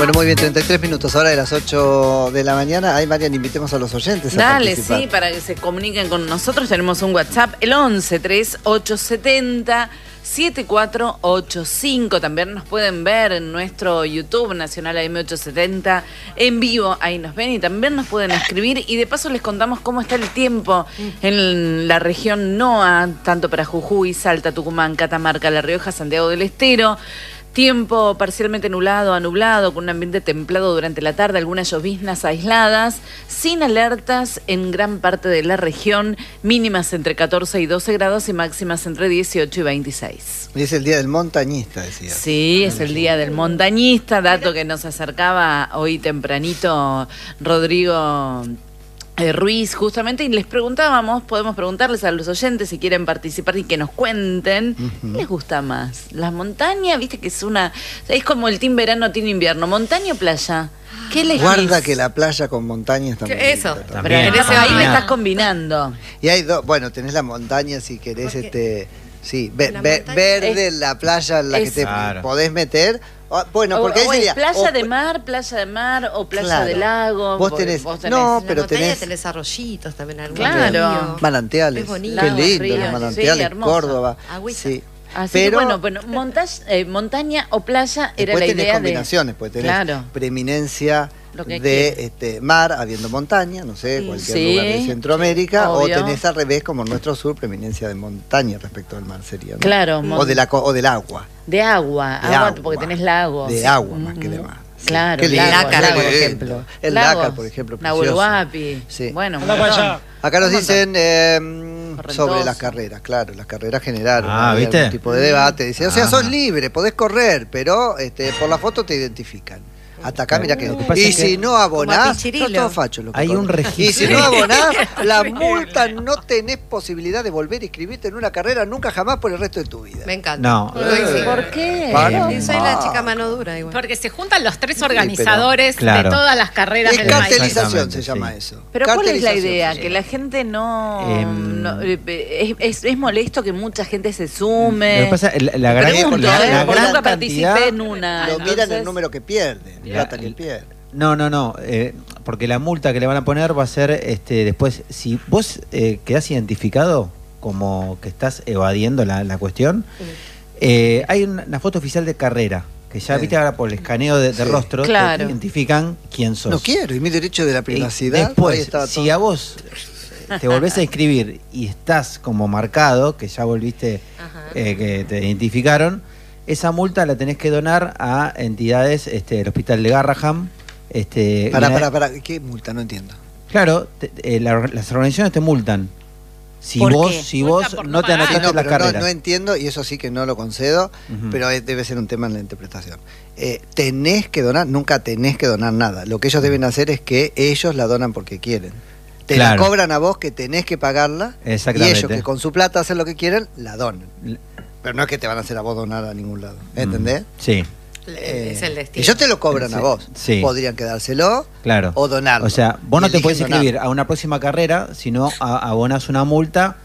Bueno, muy bien, 33 minutos, ahora de las 8 de la mañana. Ay, Marian, invitemos a los oyentes a Dale, participar. sí, para que se comuniquen con nosotros. Tenemos un WhatsApp, el 11 3870 7485. También nos pueden ver en nuestro YouTube Nacional AM870 en vivo. Ahí nos ven y también nos pueden escribir. Y de paso les contamos cómo está el tiempo en la región NOA, tanto para Jujuy, Salta, Tucumán, Catamarca, La Rioja, Santiago del Estero. Tiempo parcialmente nublado a nublado, con un ambiente templado durante la tarde, algunas lloviznas aisladas, sin alertas en gran parte de la región, mínimas entre 14 y 12 grados y máximas entre 18 y 26. Y es el día del montañista, decía. Sí, es el día del montañista, dato que nos acercaba hoy tempranito Rodrigo Ruiz, justamente, y les preguntábamos, podemos preguntarles a los oyentes si quieren participar y que nos cuenten, ¿qué les gusta más? ¿Las montañas? Viste que es como el team verano, team invierno, ¿montaña o playa? ¿Qué elegís? Guarda que la playa con montañas también. Eso, Pero ahí me estás combinando. Y hay bueno, tenés la montaña si querés, sí, verde, la playa en la que te podés meter. Bueno, porque ahí sería playa de mar o playa de lago. Vos tenés no, pero tenés arroyitos también, claro, manantiales. Es bonito. Qué lindo, Ríos, los manantiales, sí, Córdoba. Agüita. Sí. Así pero que bueno, montaña o playa era la idea combinaciones, pues tenés preeminencia de mar, habiendo montaña, no sé, cualquier lugar de Centroamérica, obvio. O tenés al revés, como en nuestro sur, preeminencia de montaña respecto al mar sería, ¿no? Claro. O del agua. De agua, porque tenés lagos. De agua más que de mar. Sí. Claro, el Lácar, por ejemplo. El Lácar, por ejemplo, Nahuelhuapi. Sí. Bueno, acá nos dicen sobre las carreras, claro, las carreras generaron ¿viste? algún tipo de debate. Dice, o sea, sos libre, podés correr, pero por la foto te identifican. Hasta acá, mira que. Y si no abonás, son todos fachos. Hay un registro. Y si no abonás, la multa, no tenés posibilidad de volver a inscribirte en una carrera nunca jamás por el resto de tu vida. Me encanta. No. ¿Por qué? Soy la chica mano dura igual. Porque se juntan los tres organizadores de todas las carreras del país. Cartelización se llama eso. Pero ¿cuál es la idea? Que la gente es molesto que mucha gente se sume. Lo que pasa, la gran nunca participé en una. Lo miran el número que pierden. No, porque la multa que le van a poner va a ser después, si vos quedás identificado como que estás evadiendo la cuestión, hay una foto oficial de carrera, que ya viste ahora por el escaneo de rostros, te identifican quién sos. No quiero, y mi derecho de la privacidad. Después, si a vos te volvés a inscribir y estás como marcado, que ya volviste, que te identificaron, esa multa la tenés que donar a entidades, el hospital de Garraham. Para, ¿qué multa? No entiendo. Claro, las organizaciones te multan. Si vos no te anotaste en las carreras. No entiendo, y eso sí que no lo concedo, pero debe ser un tema en la interpretación. Tenés que donar, nunca tenés que donar nada. Lo que ellos deben hacer es que ellos la donan porque quieren. Te la cobran a vos, que tenés que pagarla, y ellos que con su plata hacen lo que quieren, la donan. Pero no es que te van a hacer a vos donar a ningún lado, ¿entendés? Sí. Es el destino. Ellos te lo cobran a vos. Sí. Podrían quedárselo o donarlo. O sea, vos no te podés inscribir a una próxima carrera, sino abonás una multa,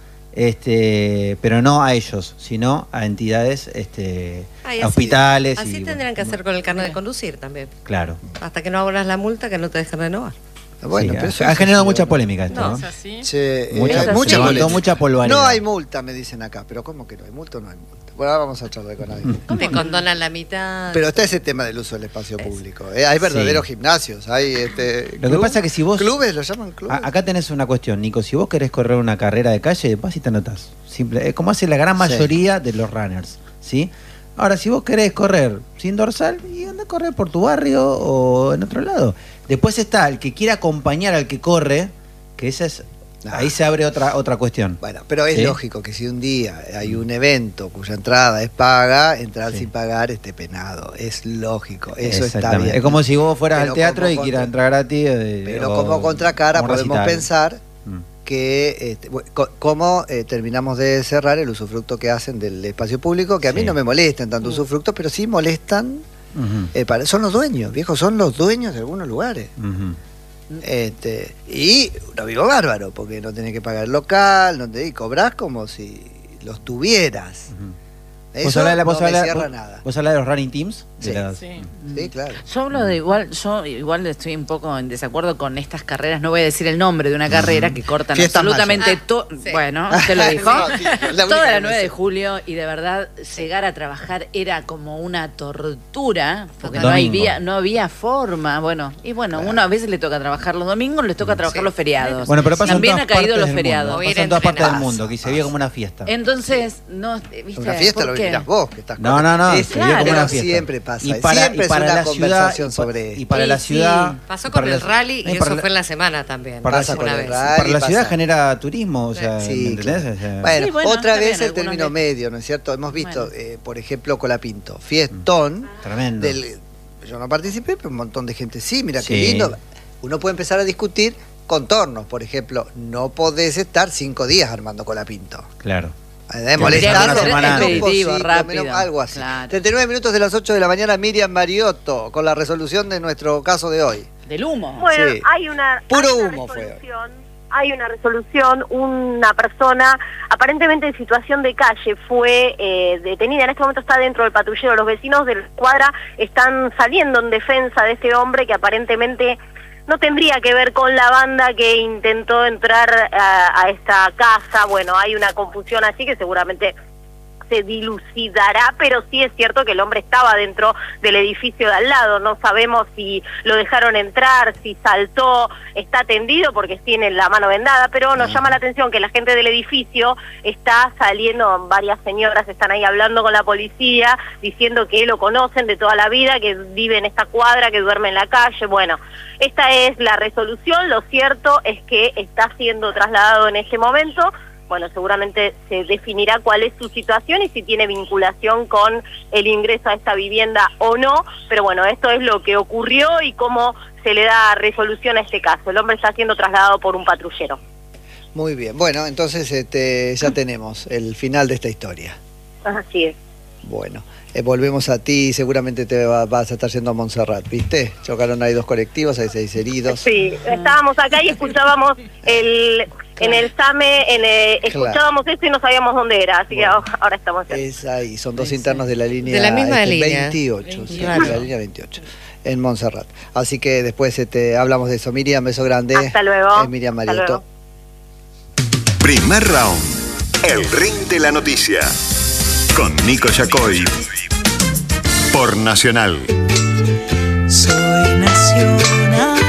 pero no a ellos, sino a entidades, a hospitales. Así tendrían que hacer con el carnet de conducir también. Claro. Hasta que no abonas la multa, que no te dejen renovar. Bueno, sí, pero ha generado mucha polémica esto, ¿no? ¿Es así? Mucha polvareda. No hay multa, me dicen acá, pero ¿cómo que no hay multa o no hay multa? Bueno, ahora vamos a charlar con alguien. Te condonan la mitad. Pero está ese tema del uso del espacio público. Hay verdaderos gimnasios, hay Lo que pasa es que si vos... Clubes, lo llaman clubes. Acá tenés una cuestión, Nico, si vés querés correr una carrera de calle, vas y te anotás. Simple, como hace la gran mayoría de los runners, ¿sí? Ahora, si vos querés correr sin dorsal, y anda a correr por tu barrio o en otro lado. Después está el que quiere acompañar al que corre, que esa es... Ahí se abre otra cuestión. Bueno, pero es lógico que si un día hay un evento cuya entrada es paga, entrar sin pagar esté penado. Es lógico, eso está bien. Es como si vos fueras al teatro y quieras entrar gratis. Pero como contracara podemos pensar que cómo terminamos de cerrar el usufructo que hacen del espacio público, que a mí no me molestan tanto usufructos, pero sí molestan. Son los dueños, viejos, son los dueños de algunos lugares. Y lo vivo bárbaro, porque no tenés que pagar el local, y cobrás como si los tuvieras. Eso no me cierra nada. ¿Vos hablás de los running teams? Sí, sí, claro. Yo hablo de yo igual estoy un poco en desacuerdo con estas carreras, no voy a decir el nombre de una carrera que cortan Fiesta absolutamente todo. Sí. Bueno, te lo dijo. No, sí, Toda la 9 de julio, y de verdad llegar a trabajar era como una tortura, porque no había forma. Bueno, y bueno, uno a veces le toca trabajar los domingos, les toca trabajar los feriados. Bueno, pero también ha caído los feriados. Pasa en todas partes del mundo, que se veía como una fiesta. Entonces, no, ¿viste? Una fiesta lo dirás vos, que estás No, se veía como una fiesta. Siempre pasa. Siempre es una conversación sobre esto. Y para la ciudad... Pasó con el rally y eso fue en la semana también. Pasa con el rally. Para la ciudad genera turismo, o sea, sí, ¿entendés? Claro. O sea, bueno, otra vez el término medio, ¿no es cierto? Hemos visto, por ejemplo, Colapinto, fiestón. Tremendo. Yo no participé, pero un montón de gente sí, mira qué lindo. Uno puede empezar a discutir contornos, por ejemplo, no podés estar 5 días armando Colapinto. Claro. Molestarlo, rápido, algo así. Claro. 39 minutos de las 8 de la mañana, Miriam Mariotto, con la resolución de nuestro caso de hoy. Del humo. Bueno, Sí. hay una humo hay una resolución, una persona aparentemente en situación de calle fue detenida, en este momento está dentro del patrullero, los vecinos de la cuadra están saliendo en defensa de este hombre que aparentemente no tendría que ver con la banda que intentó entrar a esta casa. Bueno, hay una confusión así que seguramente se dilucidará, pero sí es cierto que el hombre estaba dentro del edificio de al lado. No sabemos si lo dejaron entrar, si saltó, está tendido porque tiene la mano vendada, pero nos llama la atención que la gente del edificio está saliendo, varias señoras están ahí hablando con la policía, diciendo que lo conocen de toda la vida, que vive en esta cuadra, que duerme en la calle. Bueno, esta es la resolución. Lo cierto es que está siendo trasladado en este momento. Bueno, seguramente se definirá cuál es su situación y si tiene vinculación con el ingreso a esta vivienda o no, pero bueno, esto es lo que ocurrió y cómo se le da resolución a este caso. El hombre está siendo trasladado por un patrullero. Muy bien, bueno, entonces ya tenemos el final de esta historia. Así es. Bueno, volvemos a ti, seguramente te vas a estar yendo a Montserrat, ¿viste? Chocaron ahí 2 colectivos, hay 6 heridos. Sí, estábamos acá y escuchábamos en el SAME, escuchábamos esto y no sabíamos dónde era, así que ahora estamos aquí. Es ahí, son 2 internos de la línea de la misma línea. 28, sí, de la línea 28, en Montserrat. Así que después hablamos de eso. Miriam, beso grande. Hasta luego. Es Miriam Mariotto. Primer round, el ring de la noticia, con Nico Yacoy, por Nacional. Soy Nacional.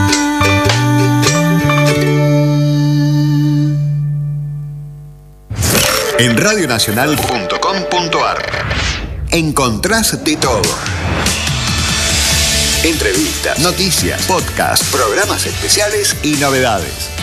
En radionacional.com.ar encontrás de todo. Entrevistas, noticias, podcasts, programas especiales y novedades.